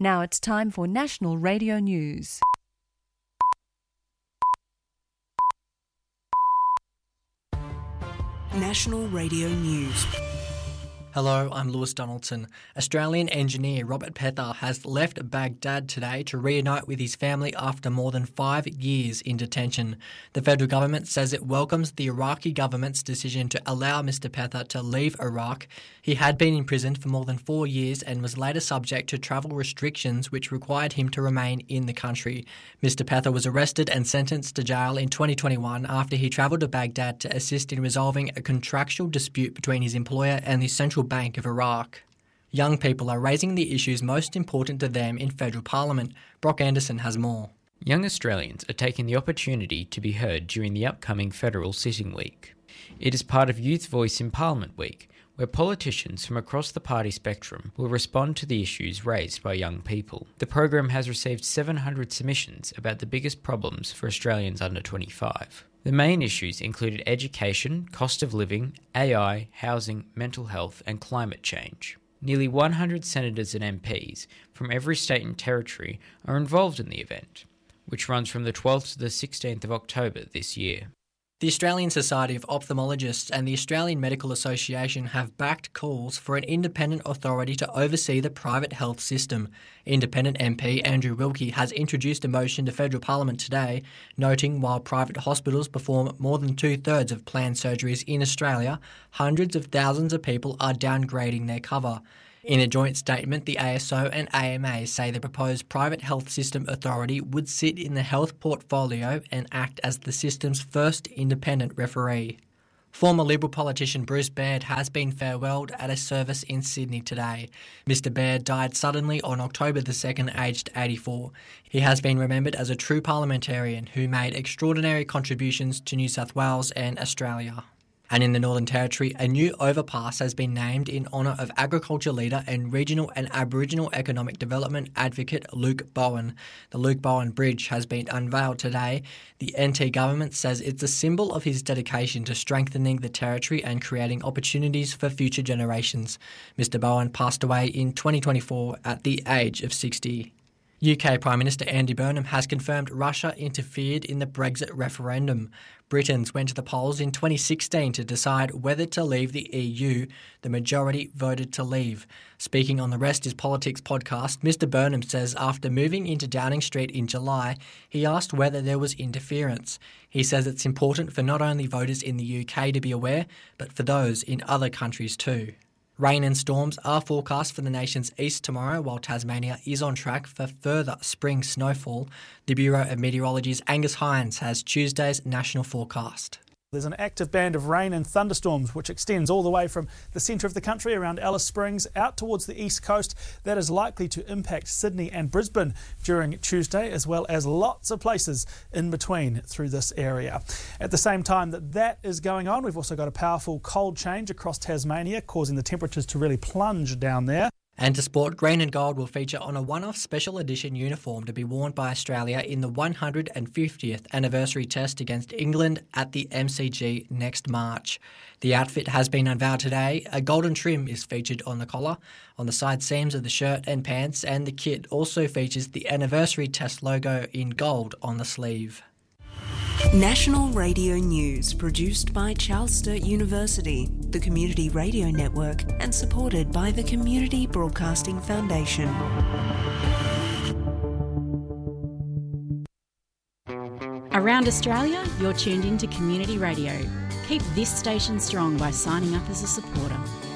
Now it's time for National Radio News. National Radio News. Hello, I'm Lewis Donaldson. Australian engineer Robert Pether has left Baghdad today to reunite with his family after more than 5 years in detention. The federal government says it welcomes the Iraqi government's decision to allow Mr Pether to leave Iraq. He had been imprisoned for more than 4 years and was later subject to travel restrictions which required him to remain in the country. Mr Pether was arrested and sentenced to jail in 2021 after he travelled to Baghdad to assist in resolving a contractual dispute between his employer and the Central Bank of Iraq. Young people are raising the issues most important to them in federal parliament. Brock Anderson has more. Young Australians are taking the opportunity to be heard during the upcoming federal sitting week. It is part of Youth Voice in Parliament Week, where politicians from across the party spectrum will respond to the issues raised by young people. The program has received 700 submissions about the biggest problems for Australians under 25. The main issues included education, cost of living, AI, housing, mental health and climate change. Nearly 100 senators and MPs from every state and territory are involved in the event, which runs from the 12th to the 16th of October this year. The Australian Society of Ophthalmologists and the Australian Medical Association have backed calls for an independent authority to oversee the private health system. Independent MP Andrew Wilkie has introduced a motion to federal parliament today, noting while private hospitals perform more than 2/3 of planned surgeries in Australia, hundreds of thousands of people are downgrading their cover. In a joint statement, the ASO and AMA say the proposed private health system authority would sit in the health portfolio and act as the system's first independent referee. Former Liberal politician Bruce Baird has been farewelled at a service in Sydney today. Mr Baird died suddenly on October the 2nd, aged 84. He has been remembered as a true parliamentarian who made extraordinary contributions to New South Wales and Australia. And in the Northern Territory, a new overpass has been named in honour of agriculture leader and regional and Aboriginal economic development advocate Luke Bowen. The Luke Bowen Bridge has been unveiled today. The NT government says it's a symbol of his dedication to strengthening the territory and creating opportunities for future generations. Mr Bowen passed away in 2024 at the age of 60. UK Prime Minister Andy Burnham has confirmed Russia interfered in the Brexit referendum. Britons went to the polls in 2016 to decide whether to leave the EU. The majority voted to leave. Speaking on the Rest is Politics podcast, Mr Burnham says after moving into Downing Street in July, he asked whether there was interference. He says it's important for not only voters in the UK to be aware, but for those in other countries too. Rain and storms are forecast for the nation's east tomorrow, while Tasmania is on track for further spring snowfall. The Bureau of Meteorology's Angus Hines has Tuesday's national forecast. There's an active band of rain and thunderstorms which extends all the way from the centre of the country around Alice Springs out towards the east coast. That is likely to impact Sydney and Brisbane during Tuesday, as well as lots of places in between through this area. At the same time that is going on, we've also got a powerful cold change across Tasmania, causing the temperatures to really plunge down there. And to sport, green and gold will feature on a one-off special edition uniform to be worn by Australia in the 150th anniversary test against England at the MCG next March. The outfit has been unveiled today. A golden trim is featured on the collar, on the side seams of the shirt and pants, and the kit also features the anniversary test logo in gold on the sleeve. National Radio News, produced by Charles Sturt University, the Community Radio Network, and supported by the Community Broadcasting Foundation. Around Australia, you're tuned in to Community Radio. Keep this station strong by signing up as a supporter.